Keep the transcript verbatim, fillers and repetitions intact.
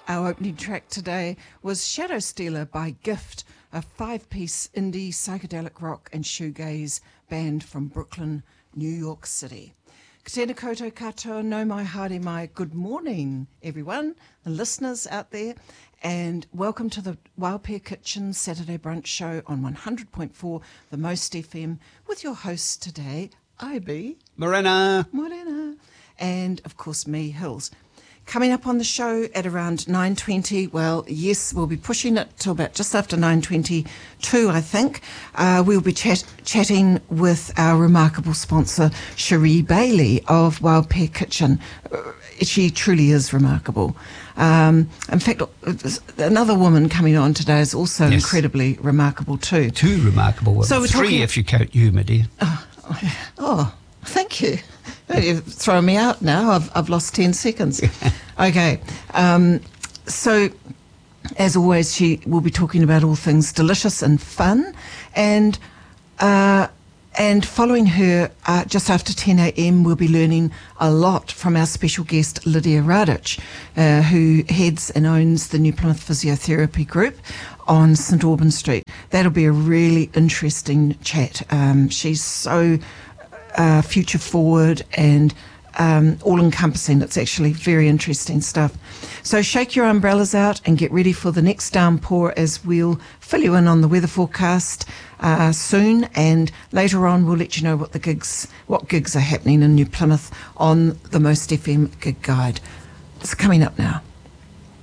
Our opening track today was Shadow Stealer by Gift, a five-piece indie psychedelic rock and shoegaze band from Brooklyn, New York City. Tēnā koutou katoa, nau mai haere mai. Good morning, everyone, and listeners out there, and welcome to the Wild Pear Kitchen Saturday Brunch Show on one hundred point four The Most F M with your hosts today, Ivy, Morena, Morena, and of course me, Hills. Coming up on the show at around nine twenty, well, yes, we'll be pushing it till about just after nine twenty-two, I think. Uh, we'll be chat- chatting with our remarkable sponsor, Cherie Bailey of Wild Pear Kitchen. Uh, she truly is remarkable. Um, in fact, another woman coming on today is also yes. incredibly remarkable too. Two remarkable women. So we're Three talking- if you count you, my dear. Oh, oh thank you. You're throwing me out now. I've I've lost ten seconds. Okay. Um, so, as always, she will be talking about all things delicious and fun. And uh, and following her, uh, just after ten a.m, we'll be learning a lot from our special guest, Lydia Radic, uh, who heads and owns the New Plymouth Physiotherapy Group on St Alban Street. That'll be a really interesting chat. Um, she's so... Uh, future forward and um, all-encompassing. It's actually very interesting stuff. So shake your umbrellas out and get ready for the next downpour as we'll fill you in on the weather forecast uh, soon, and later on we'll let you know what the gigs, what gigs are happening in New Plymouth on the Most F M Gig Guide. It's coming up now.